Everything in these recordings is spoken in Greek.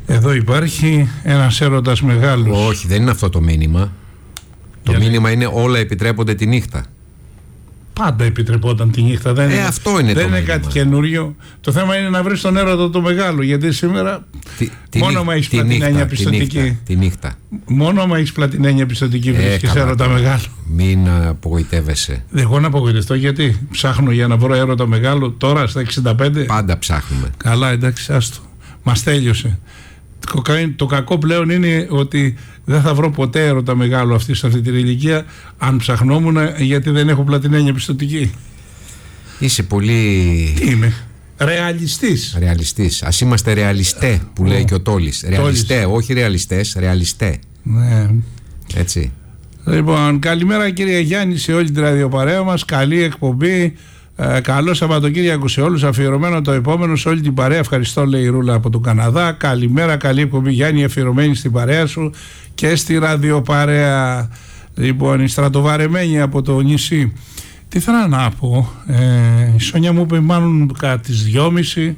Εδώ υπάρχει ένας έρωτας μεγάλος. Όχι, δεν είναι αυτό το μήνυμα. Το μήνυμα είναι όλα επιτρέπονται τη νύχτα. Πάντα επιτρεπόταν τη νύχτα. Αυτό είναι δεν το είναι μήνυμα. κάτι καινούριο. Το θέμα είναι να βρεις τον έρωτα το μεγάλο. Γιατί σήμερα μόνο μα έχεις πλατινένια πιστωτική. Τη νύχτα. Μόνο μα έχεις πλατινένια πιστωτική βρίσκεις έρωτα μεγάλο. Μην απογοητεύεσαι. Εγώ να απογοητευτώ γιατί ψάχνω για να βρω έρωτα μεγάλο τώρα στα 65. Πάντα ψάχνουμε. Καλά, εντάξει, άστο. Μας τέλειωσε. Το κακό πλέον είναι ότι δεν θα βρω ποτέ έρωτα μεγάλο σε αυτή την ηλικία αν ψαχνόμουν, γιατί δεν έχω πλατινένια πιστωτική. Είσαι πολύ... Τι είμαι? Ρεαλιστής. Ας είμαστε ρεαλιστέ που λέει και ο Τόλης. Ρεαλιστέ, όχι ρεαλιστές, ρεαλιστέ. Ναι. Έτσι. Λοιπόν, καλημέρα κύριε Γιάννη σε όλη την ραδιοπαρέα μας. Καλή εκπομπή. Καλό Σαββατοκύριακο σε όλους. Αφιερωμένο το επόμενο σε όλη την παρέα. Ευχαριστώ, λέει η Ρούλα από τον Καναδά. Καλημέρα, καλή εκπομπή Γιάννη, αφιερωμένη στην παρέα σου και στη ραδιοπαρέα. Λοιπόν, η στρατοβαρεμένη από το νησί. Τι ήθελα να πω, η Σόνια μου είπε μάλλον κατά τις 2:30.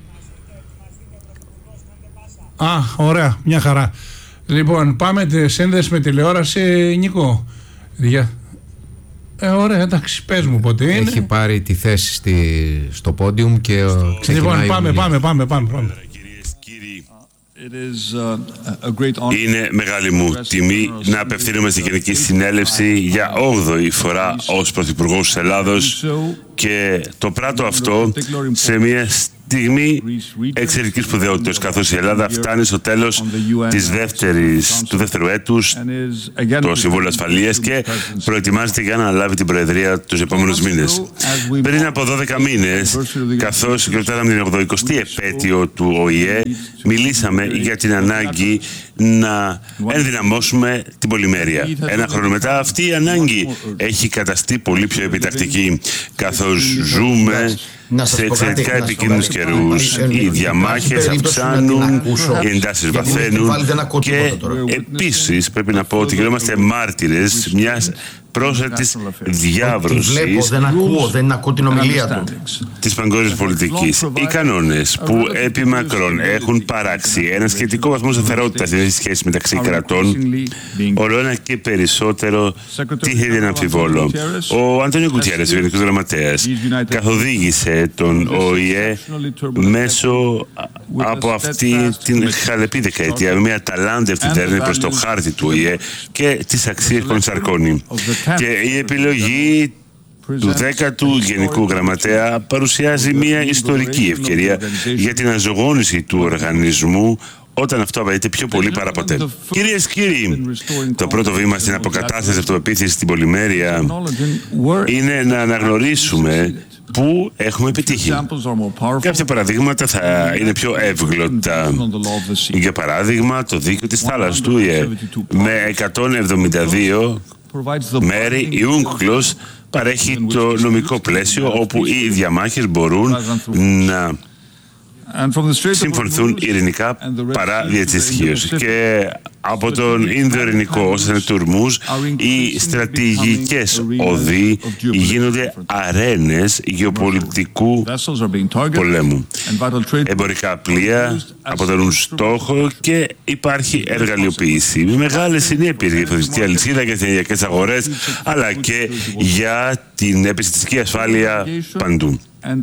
Ωραία, μια χαρά. Λοιπόν, πάμε σύνδεση με τηλεόραση, Νίκο. Ωραία, εντάξει, πες μου πότε είναι. Έχει πάρει τη θέση στο πόντιουμ και ξεκινάει. Λοιπόν, πάμε. Είναι μεγάλη μου τιμή να απευθύνομαι στη Γενική Συνέλευση για 8η φορά ως Πρωθυπουργός της Ελλάδος και το πράττω αυτό σε μια στιγμή εξαιρετικής σπουδαιότητας, καθώς η Ελλάδα φτάνει στο τέλος του δεύτερου έτους το Συμβούλιο Ασφαλείας και προετοιμάζεται για να αναλάβει την Προεδρία τους επόμενους μήνες. Πριν από 12 μήνες, καθώς γιορτάζαμε την 80η επέτειο του ΟΗΕ, μιλήσαμε για την ανάγκη να ενδυναμώσουμε την πολυμέρεια. Ένα χρόνο μετά αυτή η ανάγκη έχει καταστεί πολύ πιο επιτακτική, καθώς ζούμε σε εξαιρετικά επικίνδυνους καιρούς. Οι διαμάχες αυξάνουν, οι εντάσεις βαθαίνουν και επίσης πρέπει να πω ότι γινόμαστε μάρτυρες μιας πρόσθετης διάβρωσης δεν ακούω την ομιλία του της παγκόσμιας πολιτικής. Οι κανόνες που επί μακρόν έχουν παράξει ένα σχετικό βαθμό σταθερότητας στις σχέσεις μεταξύ κρατών, όλο ένα και περισσότερο τίθεται να αμφιβόλο. Ο Αντώνιο Γκουτιέρες, ο Γενικός Γραμματέας, καθοδήγησε τον ΟΗΕ μέσω από αυτή την χαλεπή δεκαετία, με μια ταλάντευτη δέρνη προς το χάρτη του ΟΗΕ και τις αξίες που ενσαρκώνει. Και η επιλογή του 10ου Γενικού Γραμματέα παρουσιάζει μια ιστορική ευκαιρία για την αναζωογόνηση του οργανισμού όταν αυτό απαιτείται πιο πολύ παρά ποτέ. Κυρίες και κύριοι, το πρώτο βήμα στην αποκατάσταση αυτοπεποίθησης στην πολυμέρεια είναι να αναγνωρίσουμε που έχουμε επιτύχει. Κάποια παραδείγματα θα είναι πιο εύγλωτα. Για παράδειγμα, το δίκαιο της θάλασσας του ΟΗΕ με 172 μέρη, η UNCLOS παρέχει το νομικό πλαίσιο όπου οι διαμάχες μπορούν να συμφωνηθούν ειρηνικά παρά δια της ισχύως. Και από τον Ινδο-Ειρηνικό ως Τουρμούς, οι στρατηγικές οδοί γίνονται αρένες γεωπολιτικού πολέμου. Εμπορικά πλοία αποτελούν στόχο και υπάρχει εργαλειοποίηση με μεγάλες συνέπειες για τη φωτιστική αλυσίδα και τις ενεργειακές αγορές, αλλά και για την επιστημιστική ασφάλεια παντού.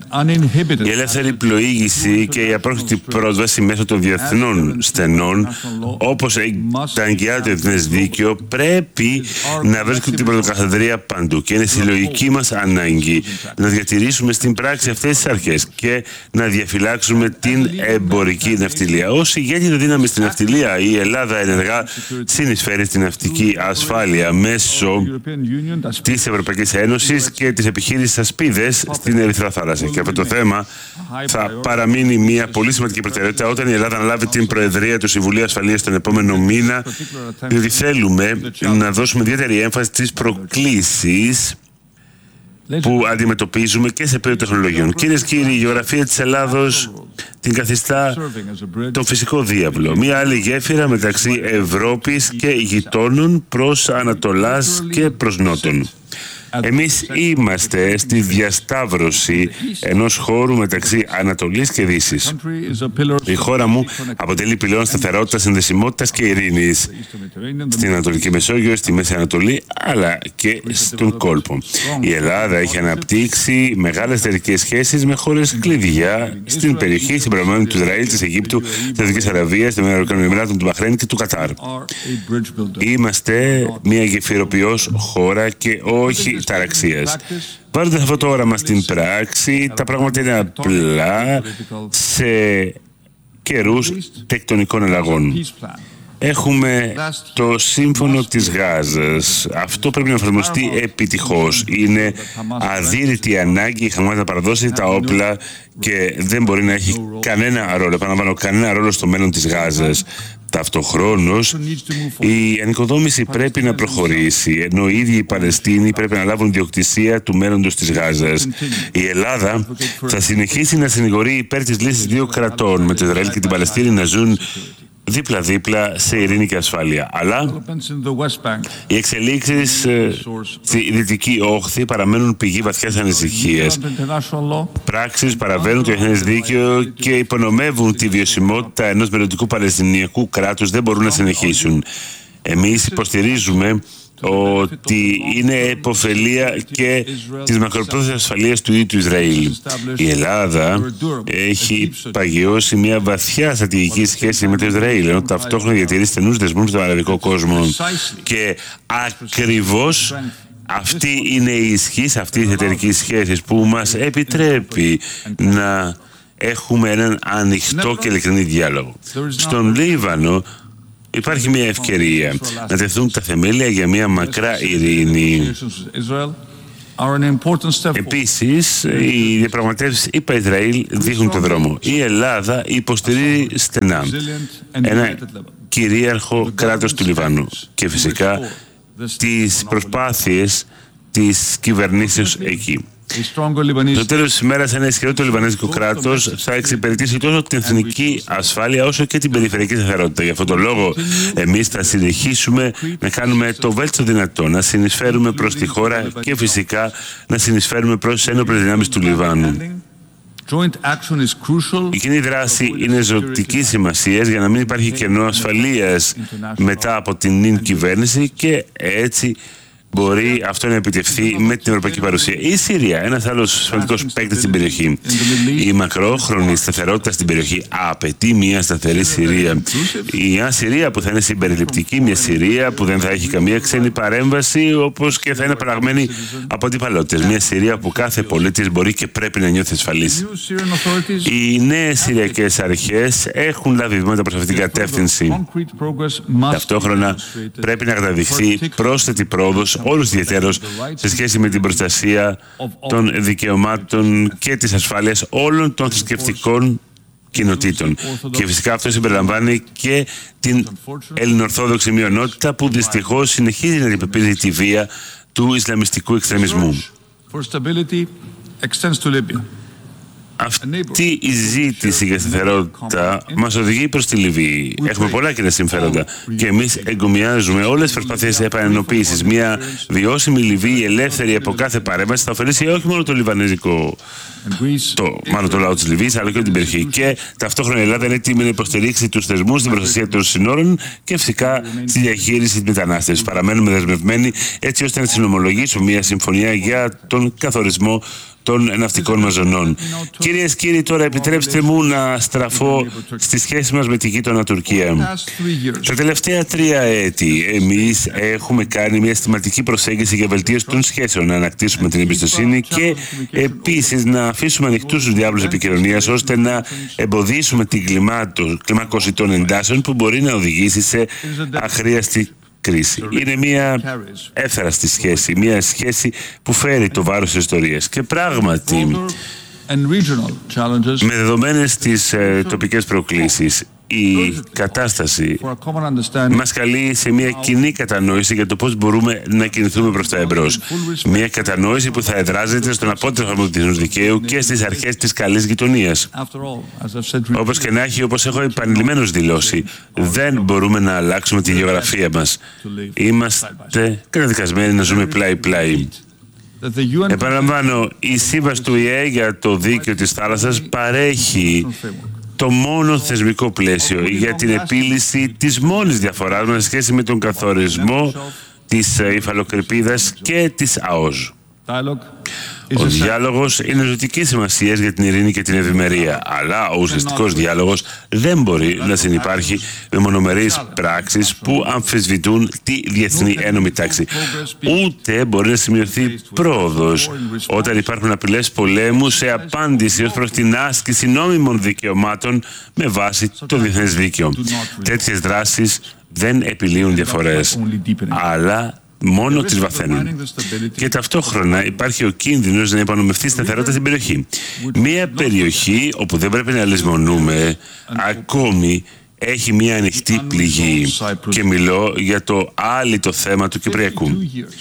Η ελεύθερη πλοήγηση και η απρόσκοπτη πρόσβαση μέσω των διεθνών στενών, όπως τα εγγυάται το διεθνές δίκαιο, πρέπει να βρίσκουν την πρωτοκαθεδρία παντού και είναι συλλογική μας ανάγκη να διατηρήσουμε στην πράξη αυτές τις αρχές και να διαφυλάξουμε την εμπορική ναυτιλία. Ως ηγέτητα δύναμη στην ναυτιλία, η Ελλάδα ενεργά συνεισφέρει στην ναυτική ασφάλεια μέσω της Ευρωπαϊκής Ένωσης και της επιχείρησης Ασπίδες στην Ερυθρά Θάλασσα. Και αυτό το θέμα θα παραμείνει μια πολύ σημαντική προτεραιότητα όταν η Ελλάδα αναλάβει την Προεδρία του Συμβουλίου Ασφαλείας τον επόμενο μήνα, διότι θέλουμε να δώσουμε ιδιαίτερη έμφαση στις προκλήσεις που αντιμετωπίζουμε και σε επίπεδο τεχνολογιών. Κυρίες και κύριοι, η γεωγραφία της Ελλάδος την καθιστά τον φυσικό διάβλο. Μία άλλη γέφυρα μεταξύ Ευρώπης και γειτόνων προς Ανατολάς και προς Νότον. Εμείς είμαστε στη διασταύρωση ενός χώρου μεταξύ Ανατολής και Δύσης. Η χώρα μου αποτελεί πυλώνα σταθερότητας, συνδεσιμότητας και ειρήνης στην Ανατολική Μεσόγειο, στη Μέση Ανατολή, αλλά και στον κόλπο. Η Ελλάδα έχει αναπτύξει μεγάλες εταιρικές σχέσεις με χώρες κλειδιά στην περιοχή, συμπεριλαμβανομένου του Ισραήλ, της Αιγύπτου, της Σαουδικής Αραβίας, των Ηνωμένων Εμιράτων, του Μπαχρέιν και του Κατάρ. Είμαστε μια γεφυροποιός χώρα και όχι ταραξίας. Βάζοντας αυτό το όραμα στην πράξη, τα πράγματα είναι απλά σε καιρούς τεκτονικών αλλαγών. Έχουμε το σύμφωνο της Γάζας. Αυτό πρέπει να εφαρμοστεί επιτυχώς. Είναι αδύρυτη ανάγκη η Χαμάς να παραδώσει τα όπλα και δεν μπορεί να έχει κανένα ρόλο, επαναλαμβάνω, κανένα ρόλο στο μέλλον της Γάζας. Ταυτοχρόνως, η ανοικοδόμηση πρέπει να προχωρήσει, ενώ οι ίδιοι οι Παλαιστίνοι πρέπει να λάβουν ιδιοκτησία του μέλλοντος της Γάζας. Η Ελλάδα θα συνεχίσει να συνηγορεί υπέρ της λύσης δύο κρατών, με το Ισραήλ και την Παλαιστίνη να ζουν δίπλα-δίπλα σε ειρήνη και ασφάλεια. Αλλά οι εξελίξεις στη Δυτική Όχθη παραμένουν πηγή βαθιάς ανησυχίας. Πράξεις παραβαίνουν το διεθνές δίκαιο και υπονομεύουν τη βιωσιμότητα ενός μελλοντικού Παλαιστινιακού κράτους, δεν μπορούν να συνεχίσουν. Εμείς υποστηρίζουμε ότι είναι επωφελία και της μακροπρόθεσμης ασφαλείας του ίδιου του Ισραήλ. Η Ελλάδα έχει παγιώσει μια βαθιά στρατηγική σχέση με το Ισραήλ, ενώ ταυτόχρονα διατηρεί στενούς δεσμούς στον αραβικό κόσμο. Και ακριβώς αυτή είναι η ισχύ αυτή τη εταιρική σχέση που μας επιτρέπει να έχουμε έναν ανοιχτό και ειλικρινή διάλογο. Στον Λίβανο υπάρχει μια ευκαιρία να τεθούν τα θεμέλια για μια μακρά ειρήνη. Επίσης, οι διαπραγματεύσεις ΙΠΑ-Ισραήλ δείχνουν τον δρόμο. Η Ελλάδα υποστηρίζει στενά ένα κυρίαρχο κράτος του Λιβάνου και φυσικά τις προσπάθειες της κυβερνήσεως εκεί. Στο τέλος της ημέρας, ένα ισχυρό λιβανέζικο κράτος θα εξυπηρετήσει τόσο την εθνική ασφάλεια όσο και την περιφερειακή σταθερότητα. Γι' αυτόν τον λόγο, εμείς θα συνεχίσουμε να κάνουμε το βέλτιστο δυνατό, να συνεισφέρουμε προς τη χώρα και φυσικά να συνεισφέρουμε προς τις ένοπλες δυνάμεις του Λιβάνου. Η κοινή δράση είναι ζωτική σημασία για να μην υπάρχει κενό ασφαλείας μετά από την νυν κυβέρνηση και έτσι μπορεί αυτό να επιτευχθεί με την ευρωπαϊκή παρουσία. Η Συρία, ένας άλλος σημαντικός παίκτης στην περιοχή. Η μακρόχρονη σταθερότητα στην περιοχή απαιτεί μια σταθερή Συρία. Μια Συρία που θα είναι συμπεριληπτική, μια Συρία που δεν θα έχει καμία ξένη παρέμβαση, όπως και θα είναι παραγμένη από αντιπαλότητες. Μια Συρία που κάθε πολίτης μπορεί και πρέπει να νιώθει ασφαλής. Οι νέες Συριακές αρχές έχουν λάβει βήματα προς αυτήν την κατεύθυνση. Ταυτόχρονα πρέπει να καταδειχθεί πρόσθετη πρόοδος όλους ιδιαίτερως σε σχέση με την προστασία των δικαιωμάτων και της ασφάλειας όλων των θρησκευτικών κοινοτήτων. Και φυσικά αυτό συμπεριλαμβάνει και την ελληνοορθόδοξη μειονότητα που δυστυχώς συνεχίζει να αντιμετωπίζει τη βία του ισλαμιστικού εξτρεμισμού. Αυτή η ζήτηση για σταθερότητα μας οδηγεί προς τη Λιβύη. Έχουμε πολλά κοινά συμφέροντα και εμείς εγκομιάζουμε όλες τις προσπάθειες επανενοποίησης. Μια βιώσιμη Λιβύη ελεύθερη από κάθε παρέμβαση θα ωφελήσει όχι μόνο το λιβανέζικο, μάλλον το λαό της Λιβύης, αλλά και την περιοχή. Και ταυτόχρονα η Ελλάδα είναι έτοιμη να υποστηρίξει τους θεσμούς στην προστασία των συνόρων και φυσικά στη διαχείριση της μετανάστευσης. Παραμένουμε δεσμευμένοι έτσι ώστε να συνομολογήσουμε μια συμφωνία για τον καθορισμό των ναυτικών μας ζωνών. Κυρίες και κύριοι, τώρα επιτρέψτε μου να στραφώ στη σχέση μας με τη γείτονα Τουρκία. Τα τελευταία 3 έτη εμείς έχουμε κάνει μια συστηματική προσέγγιση για βελτίωση των σχέσεων, να ανακτήσουμε την εμπιστοσύνη και επίσης να αφήσουμε ανοιχτούς τους διάβλους επικοινωνίας ώστε να εμποδίσουμε την κλιμάκωση των εντάσεων που μπορεί να οδηγήσει σε αχρίαστη κρίση. Είναι μια εύθραστη σχέση, μια σχέση που φέρει το βάρος της ιστορίας και πράγματι με δεδομένες τις τοπικές προκλήσεις η κατάσταση μας καλεί σε μια κοινή κατανόηση για το πώς μπορούμε να κινηθούμε προς τα εμπρός. Μια κατανόηση που θα εδράζεται στον απότερο εφαρμογή του διεθνούς δικαίου και στις αρχές της καλής γειτονίας. Όπως και να έχει, όπως έχω επανειλημμένως δηλώσει, δεν μπορούμε να αλλάξουμε τη γεωγραφία μας. Είμαστε καταδικασμένοι να ζούμε πλάι-πλάι. Επαναλαμβάνω, η σύμβαση του ΙΕ για το δίκαιο της θάλασσας παρέχει το μόνο θεσμικό πλαίσιο για την επίλυση της μόνης διαφοράς μας σε σχέση με τον καθορισμό της υφαλοκρηπίδας και της ΑΟΖ. Ο διάλογος είναι ζωτικής σημασίας για την ειρήνη και την ευημερία, αλλά ο ουσιαστικός διάλογος δεν μπορεί να συνυπάρχει με μονομερείς πράξεις που αμφισβητούν τη διεθνή ένομη τάξη. Ούτε μπορεί να σημειωθεί πρόοδος όταν υπάρχουν απειλές πολέμου σε απάντηση ως προς την άσκηση νόμιμων δικαιωμάτων με βάση το διεθνές δίκαιο. Τέτοιες δράσεις δεν επιλύουν διαφορές, αλλά μόνο τις βαθαίνουν. Και ταυτόχρονα υπάρχει ο κίνδυνος να υπονομευτεί η σταθερότητα στην περιοχή. Μια περιοχή όπου δεν πρέπει να λησμονούμε ακόμη έχει μια ανοιχτή πληγή, και μιλώ για το άλυτο θέμα του Κυπριακού.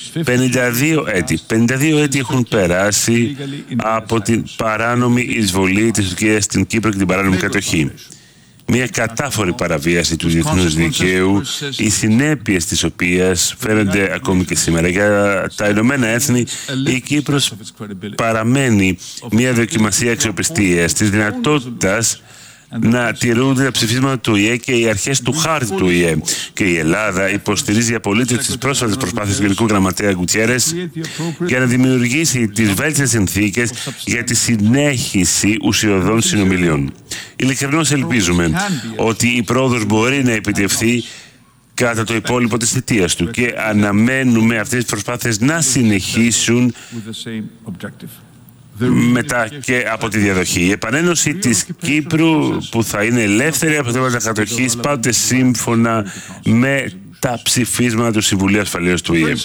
52 έτη έχουν περάσει από την παράνομη εισβολή της Τουρκίας στην Κύπρο και την παράνομη κατοχή. Μια κατάφορη παραβίαση του διεθνούς δικαίου, οι συνέπειες της οποίας φαίνονται ακόμη και σήμερα. Για τα Ηνωμένα Έθνη, η Κύπρος παραμένει μια δοκιμασία αξιοπιστίας, της δυνατότητας να τηρούνται τα ψηφίσματα του ΙΕ και οι αρχές του χάρτη του ΙΕ. Και η Ελλάδα υποστηρίζει απολύτως τις πρόσφατες προσπάθειες του Γενικού Γραμματέα Γκουτιέρες για να δημιουργήσει τις βέλτιστες συνθήκες για τη συνέχιση ουσιωδών συνομιλιών. Ειλικρινώς ελπίζουμε ότι η πρόοδος μπορεί να επιτευχθεί κατά το υπόλοιπο της θητείας του και αναμένουμε αυτές τις προσπάθειες να συνεχίσουν μετά και από τη διαδοχή. Η επανένωση της Κύπρου που θα είναι ελεύθερη από θέματα κατοχής, πάντοτε σύμφωνα με τα ψηφίσματα του Συμβουλίου Ασφαλείας του ΙΕ.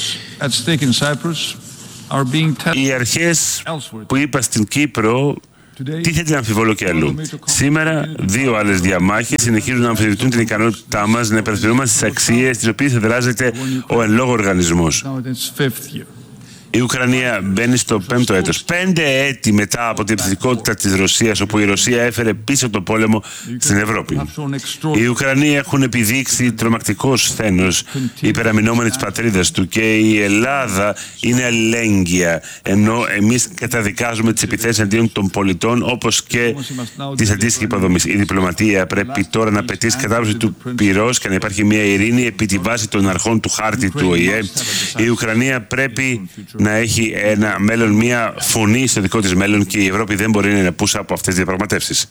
Οι αρχές που είπα στην Κύπρο τίθεται να αμφιβόλω και αλλού. Σήμερα, δύο άλλες διαμάχες συνεχίζουν να αμφισβητούν την ικανότητά μας να υπερασπιζόμαστε στις αξίες τις οποίες εδράζεται ο εν λόγω οργανισμός. Η Ουκρανία μπαίνει στο 5ο έτος. 5 έτη μετά από την επιθετικότητα της Ρωσίας, όπου η Ρωσία έφερε πίσω το πόλεμο στην Ευρώπη. Οι Ουκρανοί έχουν επιδείξει τρομακτικό σθένος υπεραμεινόμενοι της πατρίδας του και η Ελλάδα είναι αλληλέγγυα, ενώ εμείς καταδικάζουμε τις επιθέσεις αντίον των πολιτών όπως και τις αντίστοιχες υποδομές. Η διπλωματία πρέπει τώρα να πετύσει κατάπαυση του πυρός και να υπάρχει μια ειρήνη επί τη βάση των αρχών του χάρτη του ΟΗΕ. Η Ουκρανία πρέπει να έχει ένα μέλλον, μια φωνή στο δικό της μέλλον, και η Ευρώπη δεν μπορεί να είναι πούσα από αυτές τις διαπραγματεύσεις.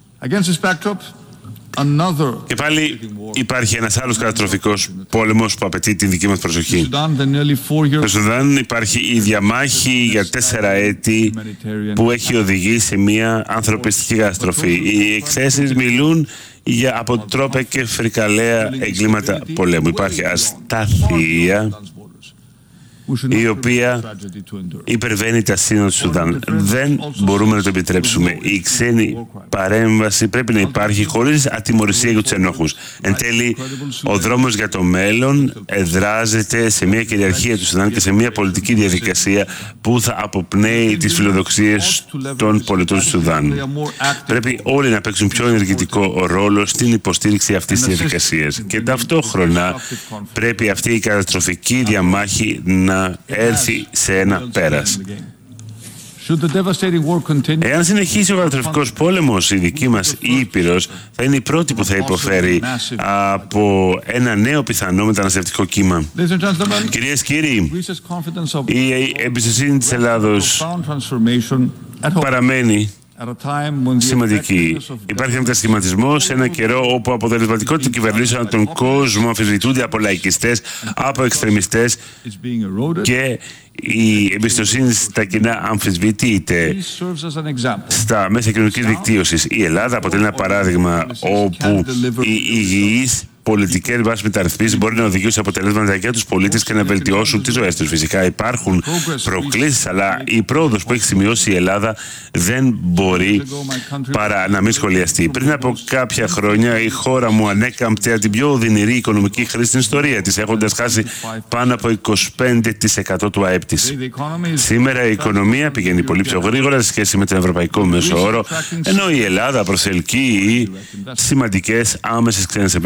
Και πάλι υπάρχει ένας άλλος καταστροφικός πόλεμος που απαιτεί την δική μας προσοχή. Στο Σουδάν υπάρχει η διαμάχη για 4 έτη που έχει οδηγήσει σε μια ανθρωπιστική καταστροφή. Οι εκθέσεις μιλούν για αποτρόπαια και φρικαλαία εγκλήματα πολέμου. Υπάρχει αστάθεια η οποία υπερβαίνει τα σύνορα του Σουδάν. Δεν μπορούμε να το επιτρέψουμε. Η ξένη παρέμβαση πρέπει να υπάρχει χωρίς ατιμωρησία για τους ενόχους. Εν τέλει, ο δρόμος για το μέλλον εδράζεται σε μια κυριαρχία του Σουδάν και σε μια πολιτική διαδικασία που θα αποπνέει τις φιλοδοξίες των πολιτών του Σουδάν. Πρέπει όλοι να παίξουν πιο ενεργητικό ρόλο στην υποστήριξη αυτής της διαδικασίας. Και ταυτόχρονα πρέπει αυτή η καταστροφική διαμάχη να έρθει σε ένα πέρας. Εάν συνεχίσει ο καταστροφικός πόλεμος, η δική μας Ήπειρος θα είναι η πρώτη που θα υποφέρει από ένα νέο πιθανό μεταναστευτικό κύμα. Κυρίες και κύριοι, η εμπιστοσύνη της Ελλάδος παραμένει σημαντική. Υπάρχει μετασχηματισμός σε ένα καιρό όπου η αποτελεσματικότητα του κυβερνήσεων από τον κόσμο αμφισβητούνται από λαϊκιστές, από εξτρεμιστές και η εμπιστοσύνη στα κοινά αμφισβητείται στα μέσα κοινωνικής δικτύωσης. Η Ελλάδα αποτελεί ένα παράδειγμα όπου οι υγιείς πολιτικές βάσεις μεταρρυθμίσεις μπορεί να οδηγήσουν σε αποτελέσματα για τους πολίτες και να βελτιώσουν τις ζωές τους. Φυσικά υπάρχουν προκλήσεις, αλλά η πρόοδος που έχει σημειώσει η Ελλάδα δεν μπορεί παρά να μην σχολιαστεί. Πριν από κάποια χρόνια η χώρα μου ανέκαμπτε την πιο οδυνηρή οικονομική κρίση στην ιστορία της, έχοντας χάσει πάνω από 25% του ΑΕΠ της. Σήμερα η οικονομία πηγαίνει πολύ πιο γρήγορα σε σχέση με τον ευρωπαϊκό μέσο όρο, ενώ η Ελλάδα προσελκύει σημαντικές άμεσες ξένες επενδύσεις.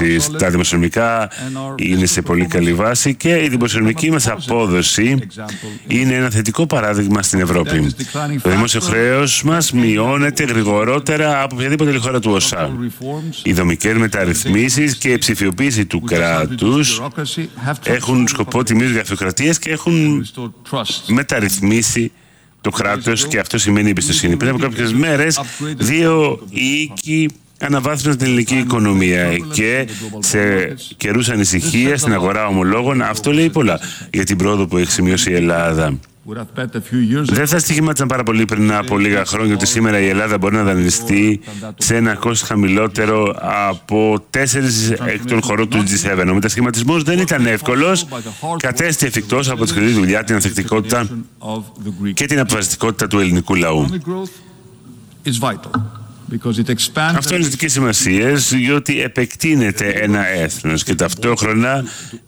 ανάπτυξης. Τα δημοσιονομικά είναι σε πολύ καλή βάση και η δημοσιονομική μας απόδοση είναι ένα θετικό παράδειγμα στην Ευρώπη. Το δημόσιο χρέος μας μειώνεται γρηγορότερα από οποιαδήποτε άλλη χώρα του ΟΣΑ. Οι δομικές μεταρρυθμίσεις και η ψηφιοποίηση του κράτους έχουν σκοπό τη μείωση γραφειοκρατίας και έχουν μεταρρυθμίσει το κράτος και αυτό σημαίνει εμπιστοσύνη. Πριν από κάποιες μέρες, 2 οίκοι αναβάθμισαν την ελληνική οικονομία και σε καιρούς ανησυχίας στην αγορά ομολόγων αυτό λέει πολλά για την πρόοδο που έχει σημειώσει η Ελλάδα. Δεν θα στοιχημάτισαν πάρα πολύ πριν από λίγα χρόνια ότι σήμερα η Ελλάδα μπορεί να δανειστεί σε ένα κόστος χαμηλότερο από 4 εκ των χωρών του G7. Ο μετασχηματισμός δεν ήταν εύκολος, κατέστη εφικτός από τη σκληρή δουλειά, την ανθεκτικότητα και την αποφασιστικότητα του ελληνικού λαού. Αυτό είναι ζωτική σημασία, διότι επεκτείνεται ένα έθνος και ταυτόχρονα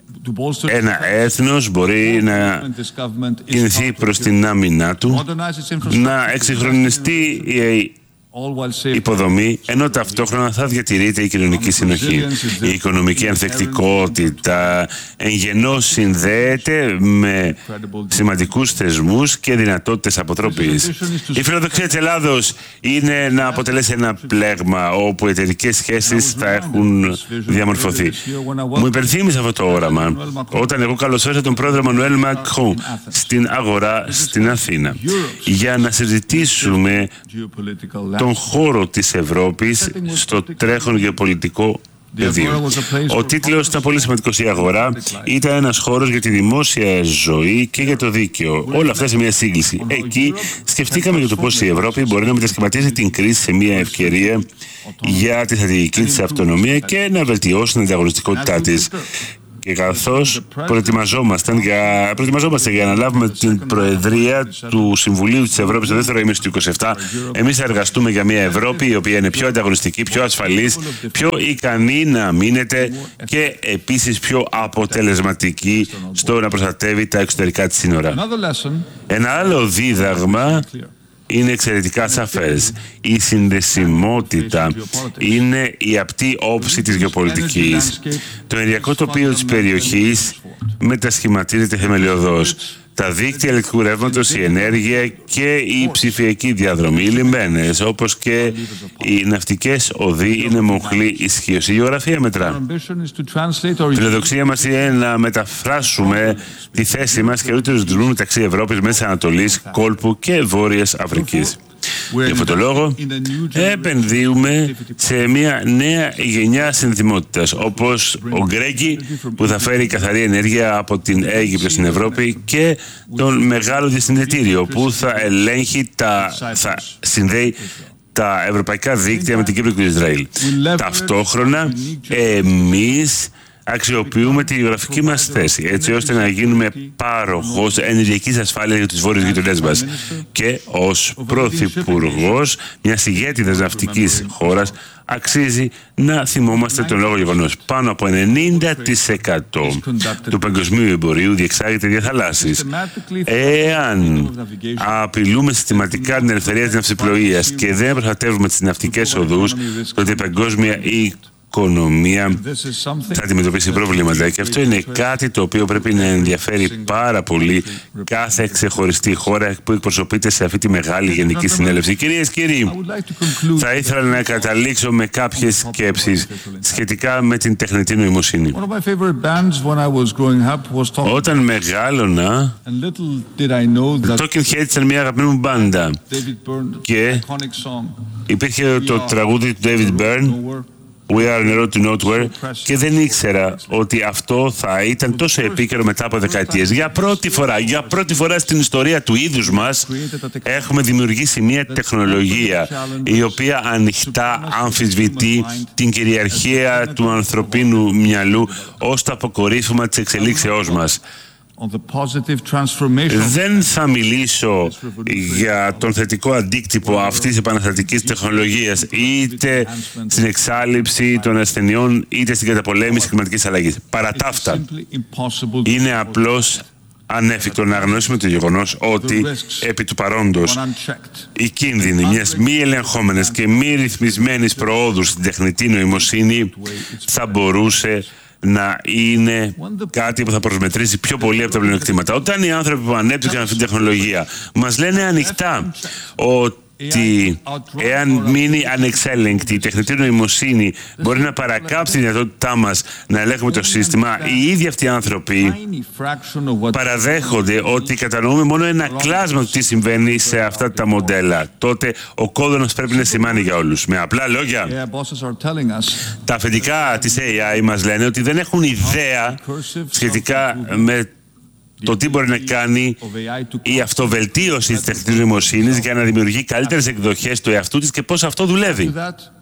ένα έθνος μπορεί να κινηθεί προς την άμυνά του, να εξυγχρονιστεί η υποδομή, ενώ ταυτόχρονα θα διατηρείται η κοινωνική συνοχή. Η οικονομική ανθεκτικότητα εγγενώς συνδέεται με σημαντικούς θεσμούς και δυνατότητες αποτροπής. Η φιλοδοξία της Ελλάδος είναι να αποτελέσει ένα πλέγμα όπου οι εταιρικές σχέσεις θα έχουν διαμορφωθεί. Μου υπενθύμισε αυτό το όραμα όταν εγώ καλωσόρισα τον πρόεδρο Μανουέλ Μακρόν στην αγορά στην Αθήνα για να συζητήσουμε τον χώρο της Ευρώπης στο τρέχον γεωπολιτικό πεδίο. Ο τίτλος ήταν πολύ σημαντικός. Η αγορά ήταν ένας χώρος για τη δημόσια ζωή και για το δίκαιο. Όλα αυτά σε μια σύγκληση. Εκεί σκεφτήκαμε για το πώς η Ευρώπη μπορεί να μετασχηματίσει την κρίση σε μια ευκαιρία για τη στρατηγική της αυτονομία και να βελτιώσει την ανταγωνιστικότητά της. Και καθώς προετοιμαζόμαστε για να λάβουμε την Προεδρία του Συμβουλίου της Ευρώπης το δεύτερο ήμιση του 2027, εμείς θα εργαστούμε για μια Ευρώπη η οποία είναι πιο ανταγωνιστική, πιο ασφαλής, πιο ικανή να αμήνεται και επίσης πιο αποτελεσματική στο να προστατεύει τα εξωτερικά της σύνορα. Ένα άλλο δίδαγμα είναι εξαιρετικά σαφές. Η συνδεσιμότητα είναι η απτή όψη της γεωπολιτικής. Το ενεργειακό τοπίο της περιοχής μετασχηματίζεται θεμελιωδώς. Τα δίκτυα ηλεκτρικού ρεύματος, η ενέργεια και η ψηφιακή διαδρομή, οι λιμένες, όπως και οι ναυτικές οδοί είναι μοχλή ισχύως. Η γεωγραφία μετρά. Η φιλοδοξία μας είναι να μεταφράσουμε τη θέση μας και ούτως δρούν μεταξύ Ευρώπης, Μέσης Ανατολής, Κόλπου και Βόρειας Αφρικής. Για αυτόν τον λόγο επενδύουμε σε μια νέα γενιά συνδημότητας, όπως ο Γκρέγκι που θα φέρει καθαρή ενέργεια από την Αίγυπτο στην Ευρώπη και τον μεγάλο διασυνδετήριο που θα ελέγχει θα συνδέει τα ευρωπαϊκά δίκτυα με την Κύπρο και το Ισραήλ. Ταυτόχρονα εμείς αξιοποιούμε τη γεωγραφική μας θέση έτσι ώστε να γίνουμε πάροχος ενεργειακής ασφάλειας για τους βόρειους γειτονές μας και ως πρωθυπουργός μιας ηγέτιδας ναυτικής χώρας αξίζει να θυμόμαστε τον λόγο γεγονός. Πάνω από 90% του παγκοσμίου εμπορίου διεξάγεται δια θαλάσσης. Εάν απειλούμε συστηματικά την ελευθερία της ναυσιπλοείας και δεν προστατεύουμε τις ναυτικές οδούς, τότε η παγκόσμια οικονομία θα αντιμετωπίσει προβλήματα και αυτό είναι κάτι το οποίο πρέπει να ενδιαφέρει πάρα πολύ κάθε ξεχωριστή χώρα που εκπροσωπείται σε αυτή τη μεγάλη γενική συνέλευση. Κυρίες και κύριοι, θα ήθελα να καταλήξω με κάποιες σκέψεις σχετικά με την τεχνητή νοημοσύνη. Όταν μεγάλωνα, το Talking Heads ήταν μια αγαπημένη μου μπάντα και υπήρχε το τραγούδι του David Byrne, We are on the road to nowhere, και δεν ήξερα ότι αυτό θα ήταν τόσο επίκαιρο μετά από δεκαετίες. Για πρώτη φορά στην ιστορία του είδους μας έχουμε δημιουργήσει μια τεχνολογία η οποία ανοιχτά αμφισβητεί την κυριαρχία του ανθρωπίνου μυαλού ως το αποκορύφωμα της εξελίξεώς μας. Δεν θα μιλήσω για τον θετικό αντίκτυπο αυτής της επαναστατικής τεχνολογίας είτε στην εξάλειψη των ασθενειών είτε στην καταπολέμηση κλιματικής αλλαγής. Παρά τα αυτά, είναι απλώς ανέφικτο να αγνοήσουμε το γεγονός ότι επί του παρόντος οι κίνδυνοι μιας μη ελεγχόμενης και μη ρυθμισμένης προόδου στην τεχνητή νοημοσύνη θα μπορούσε να είναι κάτι που θα προσμετρήσει πιο πολύ από τα πλεονεκτήματα. Όταν οι άνθρωποι που ανέπτυξαν αυτή την τεχνολογία μας λένε ανοιχτά ότι εάν μείνει ανεξέλεγκτη η τεχνητή νοημοσύνη μπορεί να παρακάψει τη δυνατότητά μας να ελέγχουμε το σύστημα, οι ίδιοι αυτοί οι άνθρωποι παραδέχονται ότι κατανοούμε μόνο ένα κλάσμα του τι συμβαίνει σε αυτά τα μοντέλα. Τότε ο κόδωνας πρέπει να σημάνει για όλους. Με απλά λόγια, τα αφεντικά της AI μας λένε ότι δεν έχουν ιδέα σχετικά με το τι μπορεί να κάνει η αυτοβελτίωση της τεχνητής νοημοσύνης για να δημιουργεί καλύτερες εκδοχές του εαυτού της και πώς αυτό δουλεύει.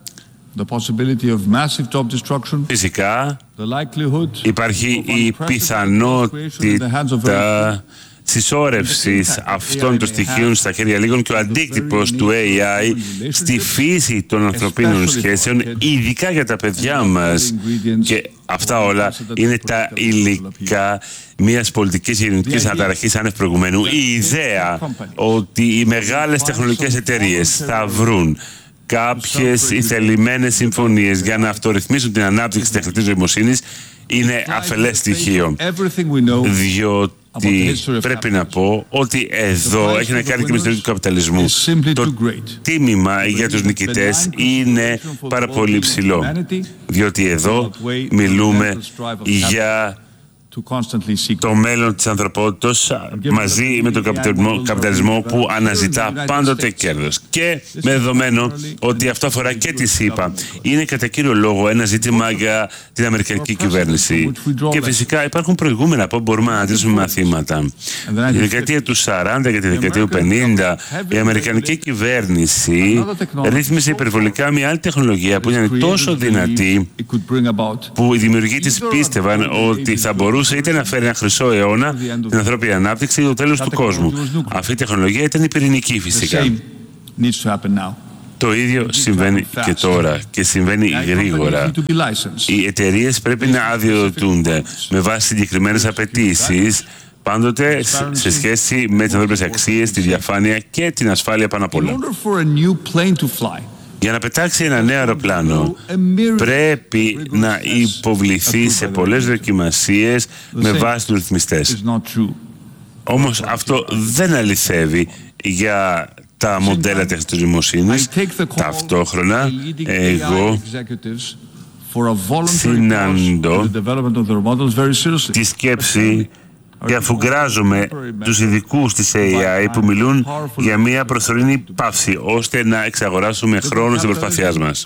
Φυσικά υπάρχει η πιθανότητα συσσόρευσης αυτών των στοιχείων στα χέρια λίγων και ο αντίκτυπος του AI στη φύση των ανθρωπίνων σχέσεων, ειδικά για τα παιδιά μας. Και αυτά όλα είναι τα υλικά μιας πολιτικής και γενικής αναταραχής άνευ προηγουμένου. Η ιδέα ότι οι μεγάλες τεχνολογικές εταιρείες θα βρουν κάποιες ηθελημένες συμφωνίες για να αυτορυθμίσουν την ανάπτυξη της τεχνητής νοημοσύνης είναι αφελές στοιχείο. Διότι πρέπει να πω ότι εδώ έχει να κάνει και με την ιστορία του καπιταλισμού. Το τίμημα για τους νικητές είναι πάρα πολύ ψηλό. Διότι εδώ μιλούμε για το μέλλον της ανθρωπότητας μαζί με τον καπιταλισμό που αναζητά πάντοτε κέρδος. Και με δεδομένο ότι αυτό αφορά και τη ΣΥΠΑ, είναι κατά κύριο λόγο ένα ζήτημα για την αμερικανική κυβέρνηση. Και φυσικά υπάρχουν προηγούμενα που μπορούμε να αντλήσουμε μαθήματα. Τη δεκαετία του 40 και τη δεκαετία του 50 η αμερικανική κυβέρνηση ρύθμισε υπερβολικά μια άλλη τεχνολογία που ήταν τόσο δυνατή που οι δημιουργοί της πίστευαν ότι θα μπορούσε είτε να φέρει ένα χρυσό αιώνα, την ανθρώπινη ανάπτυξη ή το τέλος του κόσμου. Αυτή η τεχνολογία ήταν η πυρηνική φυσικά. Το ίδιο συμβαίνει και τώρα και συμβαίνει γρήγορα. Οι εταιρείες πρέπει να αδειοδοτούνται με βάση συγκεκριμένες απαιτήσεις, πάντοτε σε σχέση με τις ανθρώπινες αξίες, τη διαφάνεια και την ασφάλεια πάνω απ' όλα. Για να πετάξει ένα νέο αεροπλάνο πρέπει να υποβληθεί σε πολλές δοκιμασίες με βάση τους ρυθμιστές. Όμως αυτό δεν αληθεύει για τα μοντέλα τεχνητής νοημοσύνης. Ταυτόχρονα εγώ συναντώ τη σκέψη και αφουγκράζομαι τους ειδικούς της AI που μιλούν για μια προσωρινή παύση ώστε να εξαγοράσουμε χρόνο στην προσπάθειά μας.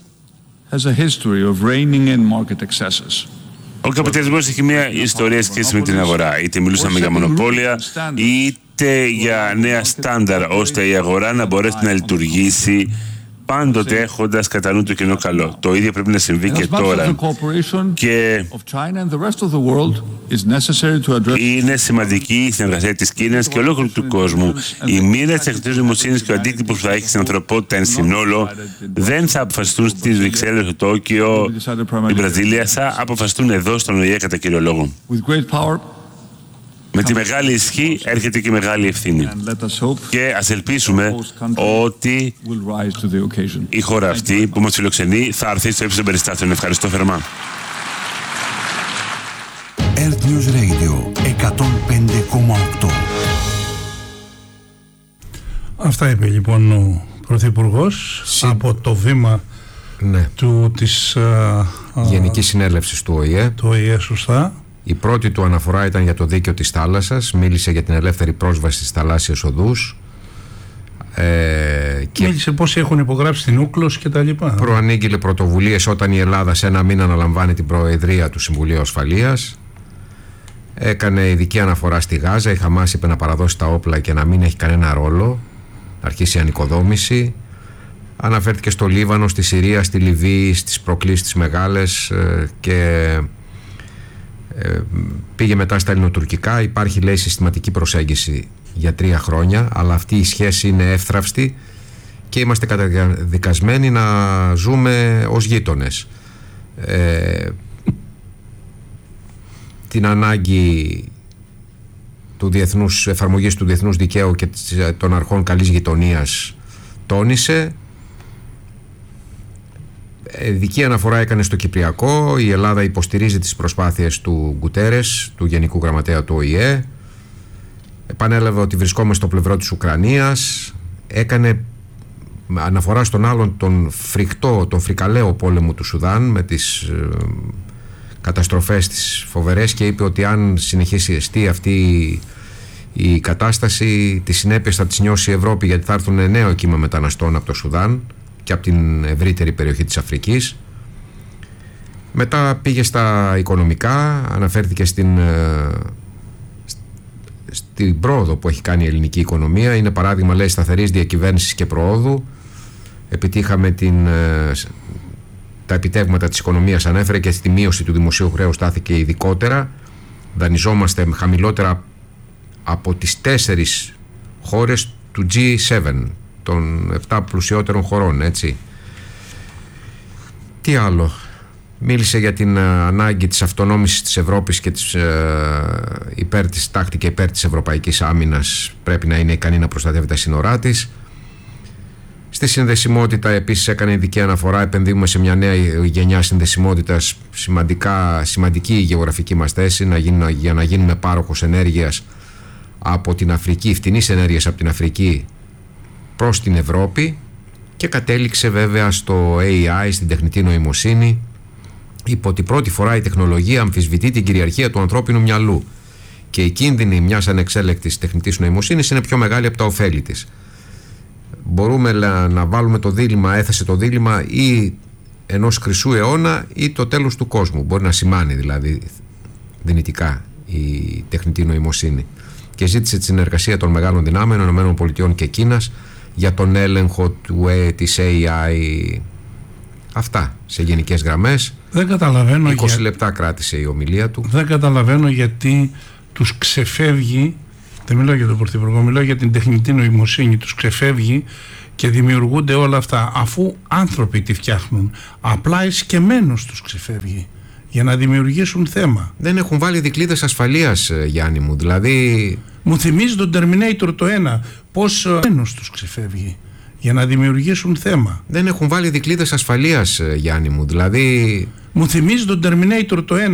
Ο καπιταλισμός έχει μια ιστορία σχέση με την αγορά. Είτε μιλούσαμε για μονοπόλια, είτε για νέα στάνταρ ώστε η αγορά να μπορέσει να λειτουργήσει πάντοτε έχοντας κατά νου το κοινό καλό. Το ίδιο πρέπει να συμβεί και τώρα. Και είναι σημαντική η συνεργασία της Κίνας και ολόκληρου του κόσμου. Η μοίρα της τεχνητής νοημοσύνης και ο αντίκτυπος που θα έχει στην ανθρωπότητα εν συνόλο δεν θα αποφασιστούν στις Βρυξέλλες, στο Τόκιο, η Βραζίλια, θα αποφασιστούν εδώ στον ΟΗΕ κατά κύριο λόγο. Με τη μεγάλη ισχύ έρχεται και η μεγάλη ευθύνη. Και ας ελπίσουμε ότι η χώρα αυτή που μας φιλοξενεί θα έρθει στο ύψος των περιστάσεων. Ευχαριστώ θερμά. Earth News Radio 105,8. Αυτά είπε λοιπόν ο Πρωθυπουργός από το βήμα της Γενικής Συνέλευσης του ΟΗΕ. Το ΟΗΕ, σωστά. Η πρώτη του αναφορά ήταν για το δίκαιο της θάλασσας. Μίλησε για την ελεύθερη πρόσβαση στις θαλάσσιες οδούς. Και μίλησε πώς έχουν υπογράψει την Ούκλος και τα λοιπά. Προανήγγειλε πρωτοβουλίες όταν η Ελλάδα σε ένα μήνα αναλαμβάνει την Προεδρία του Συμβουλίου Ασφαλείας. Έκανε ειδική αναφορά στη Γάζα. Η Χαμάς είπε να παραδώσει τα όπλα και να μην έχει κανένα ρόλο. Να αρχίσει η ανοικοδόμηση. Αναφέρθηκε στο Λίβανο, στη Συρία, στη Λιβύη, στις προκλήσεις τις μεγάλες και πήγε μετά στα ελληνοτουρκικά. Υπάρχει, λέει, συστηματική προσέγγιση για 3 χρόνια, αλλά αυτή η σχέση είναι εύθραυστη και είμαστε καταδικασμένοι να ζούμε ως γείτονες. Την ανάγκη εφαρμογής του διεθνούς δικαίου και των αρχών καλής γειτονίας τόνισε. Ειδική αναφορά έκανε στο Κυπριακό. Η Ελλάδα υποστηρίζει τις προσπάθειες του Γκουτέρες, του Γενικού Γραμματέα του ΟΗΕ. Επανέλαβε ότι βρισκόμαστε στο πλευρό της Ουκρανίας. Έκανε αναφορά στον άλλον τον φρικαλαίο πόλεμο του Σουδάν με τις καταστροφές τις φοβερές, και είπε ότι αν συνεχίσει αυτή η κατάσταση, τις συνέπειες θα τις νιώσει η Ευρώπη, γιατί θα έρθουν νέο κύμα μεταναστών από το Σουδάν και από την ευρύτερη περιοχή της Αφρικής. Μετά πήγε στα οικονομικά, αναφέρθηκε στην πρόοδο που έχει κάνει η ελληνική οικονομία. Είναι παράδειγμα, λέει, σταθερής διακυβέρνησης και προόδου. Επιτύχαμε τα επιτεύγματα της οικονομίας, ανέφερε, και στη μείωση του δημοσίου χρέους στάθηκε ειδικότερα. Δανειζόμαστε χαμηλότερα από τις 4 χώρες του G7, των 7 πλουσιότερων χωρών, έτσι. Τι άλλο? Μίλησε για την ανάγκη της αυτονόμησης της Ευρώπης και τάχτηκε υπέρ της ευρωπαϊκής άμυνας. Πρέπει να είναι ικανή να προστατεύει τα σύνορά της. Στη συνδεσιμότητα επίσης έκανε ειδική αναφορά. Επενδύουμε σε μια νέα γενιά συνδεσιμότητας, σημαντική η γεωγραφική μας θέση, για να γίνουμε πάροχος ενέργειας από την Αφρική, φτηνής ενέργειας από την Αφρική προς την Ευρώπη, και κατέληξε βέβαια στο AI, στην τεχνητή νοημοσύνη. Είπε ότι πρώτη φορά η τεχνολογία αμφισβητεί την κυριαρχία του ανθρώπινου μυαλού και οι κίνδυνοι μιας ανεξέλεκτης τεχνητής νοημοσύνης είναι πιο μεγάλοι από τα ωφέλη της. Μπορούμε να βάλουμε το δίλημμα, έθεσε το δίλημμα ή ενός χρυσού αιώνα ή το τέλος του κόσμου. Μπορεί να σημάνει δηλαδή δυνητικά η τεχνητή νοημοσύνη. Και ζήτησε τη συνεργασία των μεγάλων δυνάμεων ΗΠΑ και Κίνας για τον έλεγχο της AI. Αυτά σε γενικές γραμμές. Δεν καταλαβαίνω 20 λεπτά κράτησε η ομιλία του. Δεν καταλαβαίνω γιατί τους ξεφεύγει. Δεν μιλάω για τον Πρωθυπουργό, μιλάω για την τεχνητή νοημοσύνη. Τους ξεφεύγει και δημιουργούνται όλα αυτά, αφού άνθρωποι τη φτιάχνουν. Απλά εσκεμμένος τους ξεφεύγει για να δημιουργήσουν θέμα. Δεν έχουν βάλει δικλείδες ασφαλείας, Γιάννη μου. Δηλαδή, μου θυμίζει τον Terminator το 1. Πώς εσκεμμένος τους ξεφεύγει για να δημιουργήσουν θέμα. Δεν έχουν βάλει δικλείδες ασφαλείας, Γιάννη μου. Δηλαδή, μου θυμίζει τον Terminator το 1.